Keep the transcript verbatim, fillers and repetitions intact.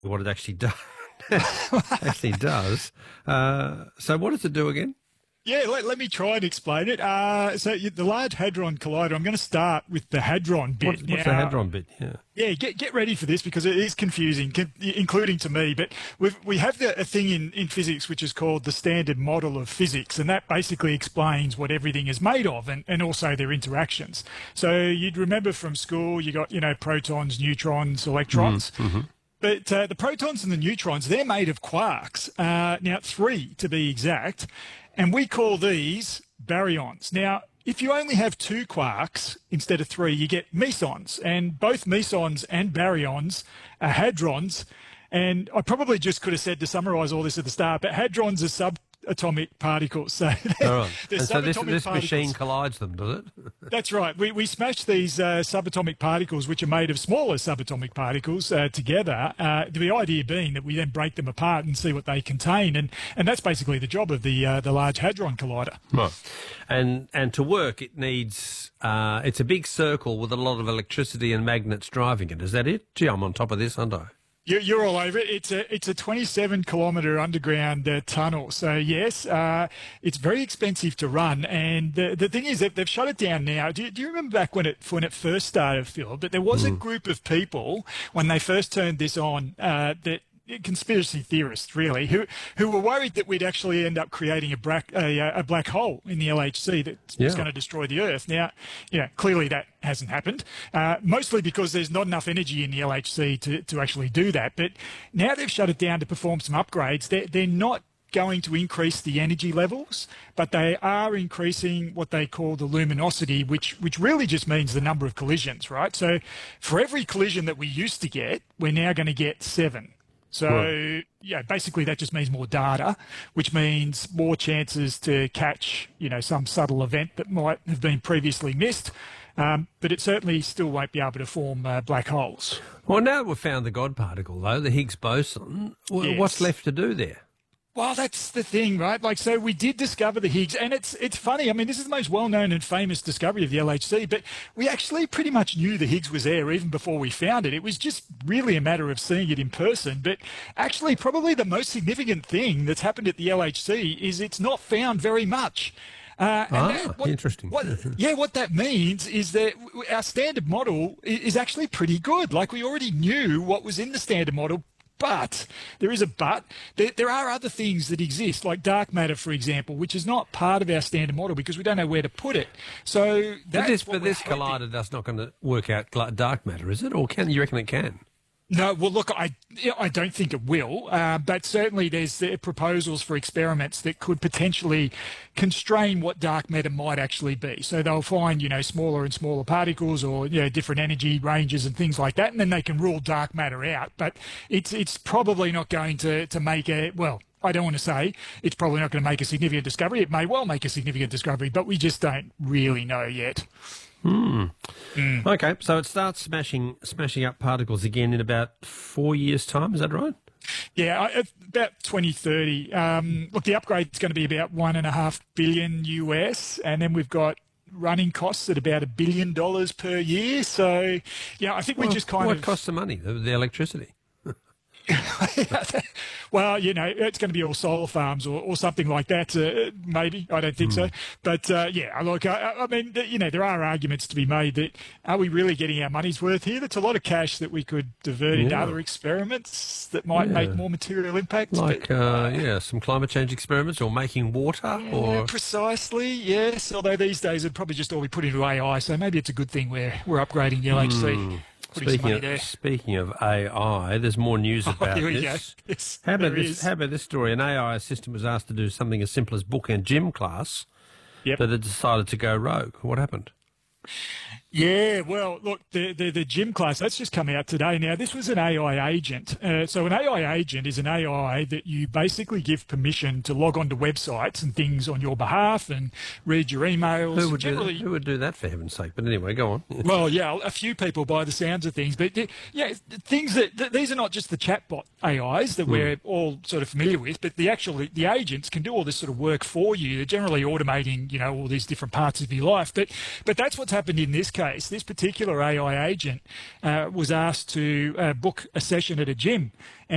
what it actually does. actually does. Uh, so what does it do again? Yeah, let, let me try and explain it. Uh, so you, the Large Hadron Collider, I'm going to start with the Hadron bit. What, what's now, the Hadron bit? Yeah. Yeah, get get ready for this because it is confusing, including to me. But we've, we have the, a thing in, in physics which is called the Standard Model of Physics, and that basically explains what everything is made of and, and also their interactions. So you'd remember from school, you got, you know, protons, neutrons, electrons. Mm-hmm. But uh, the protons and the neutrons, they're made of quarks. Uh, now, three to be exact. And we call these baryons. Now, if you only have two quarks instead of three, you get mesons. And both mesons and baryons are hadrons. And I probably just could have said to summarise all this at the start, but hadrons are subatomic particles. So, all right. And so this, this particles. machine collides them, does it? That's right. We, we smash these uh, subatomic particles, which are made of smaller subatomic particles, uh, together. Uh, the idea being that we then break them apart and see what they contain. And, and that's basically the job of the uh, the Large Hadron Collider. Right. And, and to work, it needs... Uh, it's a big circle with a lot of electricity and magnets driving it. Is that it? Gee, I'm on top of this, aren't I? You're all over it. It's a it's a twenty-seven kilometre underground uh, tunnel. So yes, uh, it's very expensive to run. And the the thing is that they've shut it down now. Do you, do you remember back when it when it first started, Phil? That there was mm. a group of people when they first turned this on uh, that. Conspiracy theorists, really, who who were worried that we'd actually end up creating a black a, a black hole in the L H C that's yeah. going to destroy the Earth. Now, you know, clearly that hasn't happened, uh, mostly because there's not enough energy in the L H C to, to actually do that. But now they've shut it down to perform some upgrades. They're, they're not going to increase the energy levels, but they are increasing what they call the luminosity, which which really just means the number of collisions, right? So for every collision that we used to get, we're now going to get seven. So, right. yeah, basically that just means more data, which means more chances to catch, you know, some subtle event that might have been previously missed. Um, but it certainly still won't be able to form uh, black holes. Well, now that we've found the God particle, though, the Higgs boson, w- yes. what's left to do there? Well, that's the thing, right? Like, so we did discover the Higgs, and it's it's funny. I mean, this is the most well-known and famous discovery of the L H C, but we actually pretty much knew the Higgs was there even before we found it. It was just really a matter of seeing it in person. But actually, probably the most significant thing that's happened at the L H C is it's not found very much. Uh, and ah, that, what, interesting. What, yeah, what that means is that our standard model is actually pretty good. Like, we already knew what was in the standard model. But there is a but. There, there are other things that exist, like dark matter, for example, which is not part of our standard model because we don't know where to put it. So that's but this, what but this collider that's not going to work out dark matter, is it? Or can you reckon it can? No, well, look, I, I don't think it will, uh, but certainly there's uh, proposals for experiments that could potentially constrain what dark matter might actually be. So they'll find, you know, smaller and smaller particles or, you know, different energy ranges and things like that, and then they can rule dark matter out. But it's it's probably not going to, to make a, well, I don't want to say it's probably not going to make a significant discovery. It may well make a significant discovery, but we just don't really know yet. Hmm. Mm. Okay, so it starts smashing smashing up particles again in about four years' time. Is that right? Yeah, about twenty thirty. Um, look, the upgrade is going to be about one and a half billion U S, and then we've got running costs at about a billion dollars per year. So, yeah, I think well, we just kind what of... What costs the money? The, the electricity? Well, you know, it's going to be all solar farms or, or something like that, uh, maybe. I don't think mm. so. But, uh, yeah, look, I, I mean, you know, there are arguments to be made that are we really getting our money's worth here? That's a lot of cash that we could divert yeah. into other experiments that might yeah. make more material impacts. Like, but, uh, yeah, some climate change experiments or making water? Yeah, or precisely, yes. Although these days it'd probably just all be put into A I, so maybe it's a good thing we're, we're upgrading the L H C. Mm. Speaking of, speaking of A I, there's more news about oh, here we this. Go. Yes, how, about this this how about this story? An A I assistant was asked to do something as simple as book a gym class yep. that it decided to go rogue. What happened? Yeah, well, look, the, the the gym class, that's just come out today. Now, this was an A I agent. Uh, so an A I agent is an A I that you basically give permission to log onto websites and things on your behalf and read your emails. Who would, Generally, do, that? Who would do that, for heaven's sake? But anyway, go on. Well, yeah, a few people by the sounds of things. But, yeah, things that, th- these are not just the chatbot A Is that mm. we're all sort of familiar with, but the actual, the agents can do all this sort of work for you. They're generally automating, you know, all these different parts of your life. But, but that's what's happened in this case. This particular A I agent uh, was asked to uh, book a session at a gym.